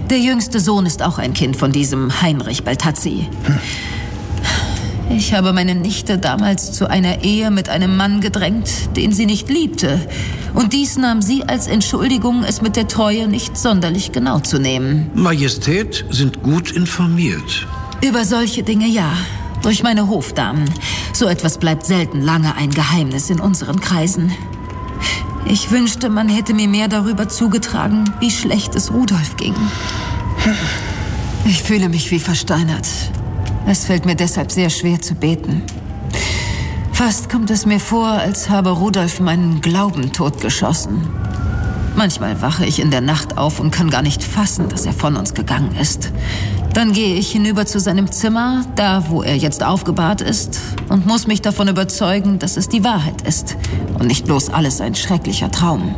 Der jüngste Sohn ist auch ein Kind von diesem Heinrich Baltazzi. Ich habe meine Nichte damals zu einer Ehe mit einem Mann gedrängt, den sie nicht liebte. Und dies nahm sie als Entschuldigung, es mit der Treue nicht sonderlich genau zu nehmen. Majestät sind gut informiert. Über solche Dinge ja. Durch meine Hofdamen. So etwas bleibt selten lange ein Geheimnis in unseren Kreisen. Ich wünschte, man hätte mir mehr darüber zugetragen, wie schlecht es Rudolf ging. Ich fühle mich wie versteinert. Es fällt mir deshalb sehr schwer zu beten. Fast kommt es mir vor, als habe Rudolf meinen Glauben totgeschossen. Manchmal wache ich in der Nacht auf und kann gar nicht fassen, dass er von uns gegangen ist. Dann gehe ich hinüber zu seinem Zimmer, da wo er jetzt aufgebahrt ist, und muss mich davon überzeugen, dass es die Wahrheit ist und nicht bloß alles ein schrecklicher Traum.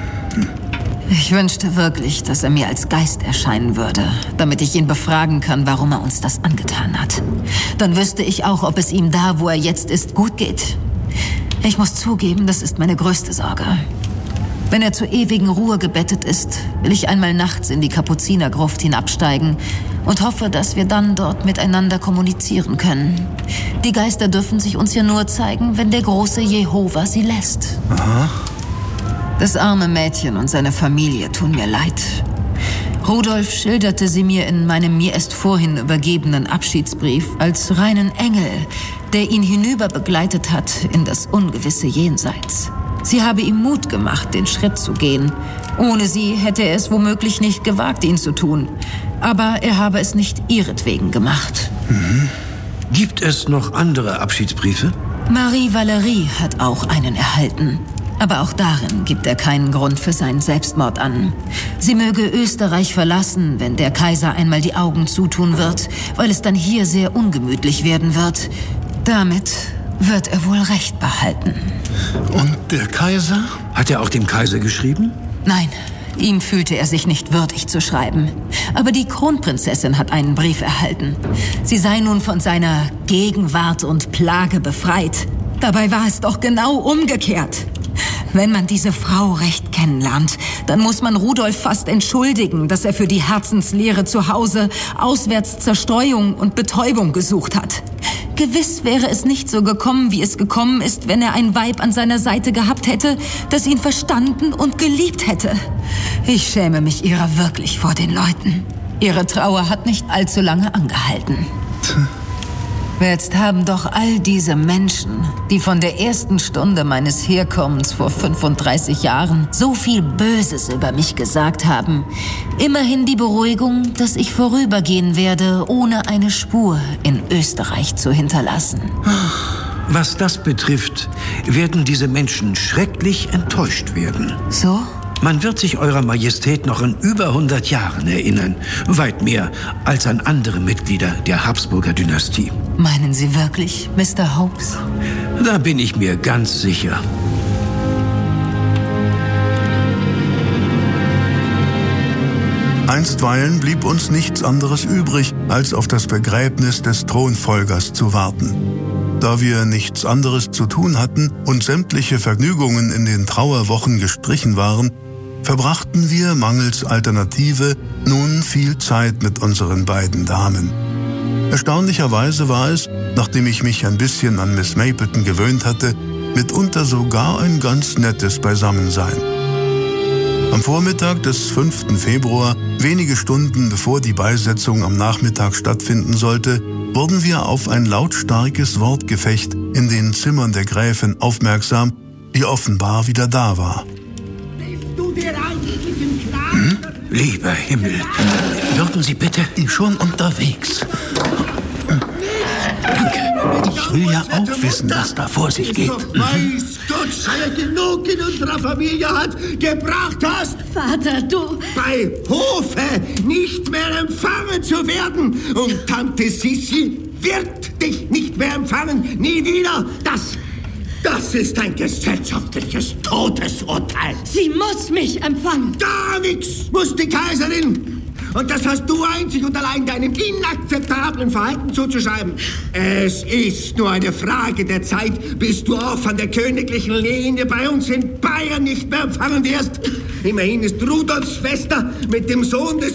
Ich wünschte wirklich, dass er mir als Geist erscheinen würde, damit ich ihn befragen kann, warum er uns das angetan hat. Dann wüsste ich auch, ob es ihm da, wo er jetzt ist, gut geht. Ich muss zugeben, das ist meine größte Sorge. Wenn er zur ewigen Ruhe gebettet ist, will ich einmal nachts in die Kapuzinergruft hinabsteigen und hoffe, dass wir dann dort miteinander kommunizieren können. Die Geister dürfen sich uns ja nur zeigen, wenn der große Jehova sie lässt. Aha. Das arme Mädchen und seine Familie tun mir leid. Rudolf schilderte sie mir in meinem mir erst vorhin übergebenen Abschiedsbrief als reinen Engel, der ihn hinüber begleitet hat in das ungewisse Jenseits. Sie habe ihm Mut gemacht, den Schritt zu gehen. Ohne sie hätte er es womöglich nicht gewagt, ihn zu tun. Aber er habe es nicht ihretwegen gemacht. Gibt es noch andere Abschiedsbriefe? Marie Valerie hat auch einen erhalten. Aber auch darin gibt er keinen Grund für seinen Selbstmord an. Sie möge Österreich verlassen, wenn der Kaiser einmal die Augen zutun wird, weil es dann hier sehr ungemütlich werden wird. Damit wird er wohl Recht behalten. Und der Kaiser? Hat er auch dem Kaiser geschrieben? Nein, ihm fühlte er sich nicht würdig zu schreiben. Aber die Kronprinzessin hat einen Brief erhalten. Sie sei nun von seiner Gegenwart und Plage befreit. Dabei war es doch genau umgekehrt. Wenn man diese Frau recht kennenlernt, dann muss man Rudolf fast entschuldigen, dass er für die Herzenslehre zu Hause auswärts Zerstreuung und Betäubung gesucht hat. Gewiss wäre es nicht so gekommen, wie es gekommen ist, wenn er ein Weib an seiner Seite gehabt hätte, das ihn verstanden und geliebt hätte. Ich schäme mich ihrer wirklich vor den Leuten. Ihre Trauer hat nicht allzu lange angehalten. Jetzt haben doch all diese Menschen, die von der ersten Stunde meines Herkommens vor 35 Jahren so viel Böses über mich gesagt haben, immerhin die Beruhigung, dass ich vorübergehen werde, ohne eine Spur in Österreich zu hinterlassen. Was das betrifft, werden diese Menschen schrecklich enttäuscht werden. So? Man wird sich Eurer Majestät noch in über 100 Jahren erinnern. Weit mehr als an andere Mitglieder der Habsburger Dynastie. Meinen Sie wirklich, Mr. Holmes? Da bin ich mir ganz sicher. Einstweilen blieb uns nichts anderes übrig, als auf das Begräbnis des Thronfolgers zu warten. Da wir nichts anderes zu tun hatten und sämtliche Vergnügungen in den Trauerwochen gestrichen waren, verbrachten wir mangels Alternative nun viel Zeit mit unseren beiden Damen. Erstaunlicherweise war es, nachdem ich mich ein bisschen an Miss Mapleton gewöhnt hatte, mitunter sogar ein ganz nettes Beisammensein. Am Vormittag des 5. Februar, wenige Stunden bevor die Beisetzung am Nachmittag stattfinden sollte, wurden wir auf ein lautstarkes Wortgefecht in den Zimmern der Gräfin aufmerksam, die offenbar wieder da war. Lieber Himmel, würden Sie bitte... Schon unterwegs. Danke. Ich will ja auch wissen, was da vor sich geht. Weiß Gott, sei er genug in unserer Familie gebracht hast. Vater, du... Bei Hofe nicht mehr empfangen zu werden. Und Tante Sissi wird dich nicht mehr empfangen. Nie wieder. Das ist ein gesellschaftliches Todesurteil. Sie muss mich empfangen. Gar nichts muss die Kaiserin. Und das hast du einzig und allein deinem inakzeptablen Verhalten zuzuschreiben. Es ist nur eine Frage der Zeit, bis du auch von der königlichen Linie bei uns in Bayern nicht mehr empfangen wirst. Immerhin ist Rudolfs Schwester mit dem Sohn des